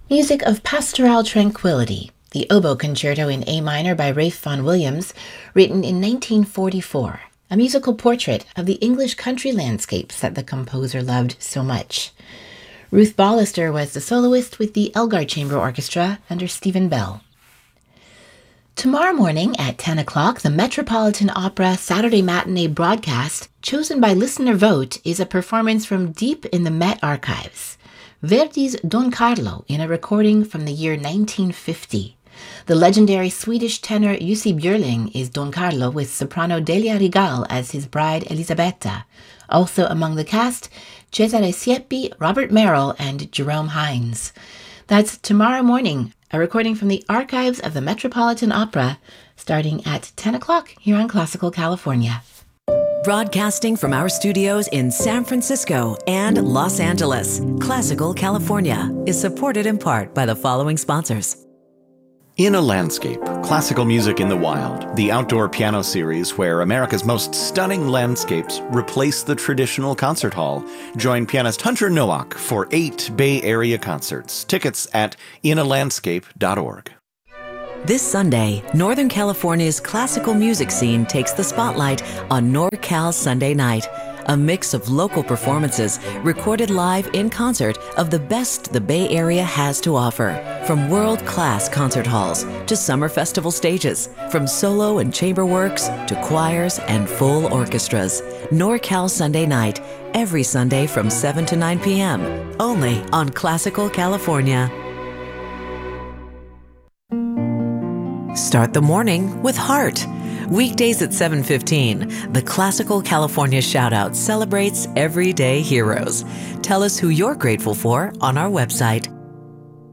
Music of Pastoral Tranquility, the Oboe Concerto in A minor by Ralph Vaughan Williams, written in 1944, a musical portrait of the English country landscapes that the composer loved so much. Ruth Ballister was the soloist with the Elgar Chamber Orchestra under Stephen Bell. Tomorrow morning at 10 o'clock, the Metropolitan Opera Saturday matinee broadcast, chosen by listener vote, is a performance from deep in the Met archives. Verdi's Don Carlo in a recording from the year 1950. The legendary Swedish tenor Jussi Björling is Don Carlo with soprano Delia Rigal as his bride Elisabetta. Also among the cast, Cesare Siepi, Robert Merrill, and Jerome Hines. That's tomorrow morning, a recording from the archives of the Metropolitan Opera, starting at 10 o'clock here on Classical California. Broadcasting from our studios in San Francisco and Los Angeles, Classical California is supported in part by the following sponsors. In a Landscape, Classical Music in the Wild, the outdoor piano series where America's most stunning landscapes replace the traditional concert hall. Join pianist Hunter Nowak for 8 Bay Area concerts. Tickets at inalandscape.org. This Sunday, Northern California's classical music scene takes the spotlight on NorCal Sunday Night, a mix of local performances recorded live in concert of the best the Bay Area has to offer. From world-class concert halls to summer festival stages, from solo and chamber works to choirs and full orchestras. NorCal Sunday Night, every Sunday from 7 to 9 p.m., only on Classical California. Start the morning with heart. Weekdays at 7:15, the Classical California Shoutout celebrates everyday heroes. Tell us who you're grateful for on our website,